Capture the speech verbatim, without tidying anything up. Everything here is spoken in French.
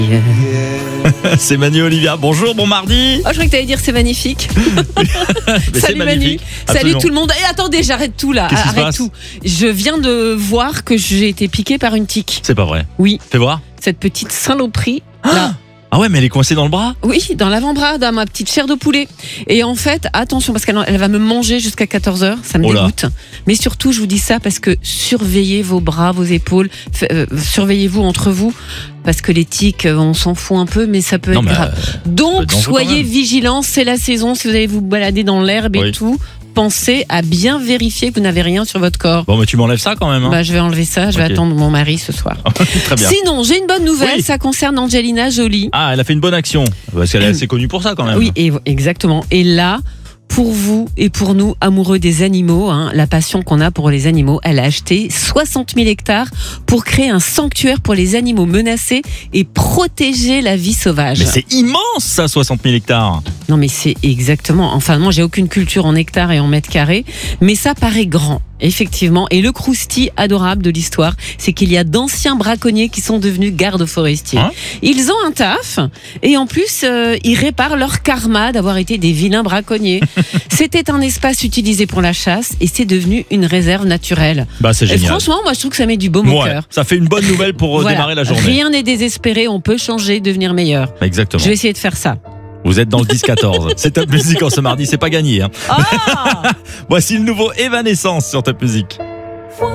C'est Manu et Olivia. Bonjour, bon mardi. Oh, je croyais que t'allais dire c'est magnifique. Mais Salut c'est Manu. magnifique. Salut Absolument. tout le monde. Et attendez, j'arrête tout là. Qu'est-ce qui se Arrête passe tout. Je viens de voir que j'ai été piquée par une tique. C'est pas vrai. Oui, Fais voir. cette petite saloperie là. Ah ouais, mais elle est coincée dans le bras. Oui, dans l'avant-bras, dans ma petite chair de poulet. Et en fait, attention, parce qu'elle elle va me manger jusqu'à quatorze heures, ça me Oh là. dégoûte. Mais surtout, je vous dis ça parce que surveillez vos bras, vos épaules, f- euh, surveillez-vous entre vous, parce que les tiques, euh, on s'en fout un peu, mais ça peut Non, être mais, grave. euh, Donc, peut être dangereux quand soyez même. vigilants, c'est la saison, si vous allez vous balader dans l'herbe et Oui. tout, pensez à bien vérifier que vous n'avez rien sur votre corps. Bon, mais tu m'enlèves ça quand même. Hein. Bah, je vais enlever ça, je vais Ok. attendre mon mari ce soir. Très bien. Sinon, j'ai une bonne nouvelle, Oui. ça concerne Angelina Jolie. Ah, elle a fait une bonne action. Parce qu'elle est assez connue pour ça quand même. Oui, et, exactement. Et là, pour vous et pour nous, amoureux des animaux, hein, la passion qu'on a pour les animaux, elle a acheté soixante mille hectares pour créer un sanctuaire pour les animaux menacés et protéger la vie sauvage. Mais c'est immense ça, soixante mille hectares. Non mais c'est exactement, enfin moi j'ai aucune culture en hectares et en mètres carrés, mais ça paraît grand. Effectivement, et le croustille adorable de l'histoire, c'est qu'il y a d'anciens braconniers qui sont devenus gardes forestiers. Hein Ils ont un taf, et en plus, euh, ils réparent leur karma d'avoir été des vilains braconniers. C'était un espace utilisé pour la chasse, et c'est devenu une réserve naturelle. Bah c'est Et génial. franchement, moi je trouve que ça met du baume au Ouais, cœur. ça fait une bonne nouvelle pour euh, Voilà. démarrer la journée. Rien n'est désespéré, on peut changer, devenir meilleur. Exactement. Je vais essayer de faire ça. Vous êtes dans le dix quatorze. C'est Top Music en ce mardi, c'est pas gagné. Hein. Ah Voici le nouveau Evanescence sur Top Music.